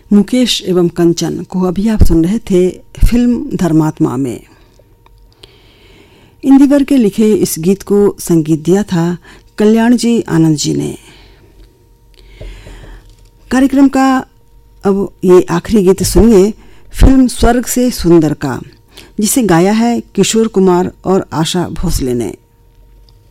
मुकेश एवं कंचन को अभी आप सुन रहे थे फिल्म धर्मात्मा में। इंदिवर के लिखे इस गीत को संगीत दिया था कल्याण जी आनंद जी ने। कार्यक्रम का अब ये आखिरी गीत सुनिए फिल्म स्वर्ग से सुंदर का, जिसे गाया है किशोर कुमार और आशा भोसले ने।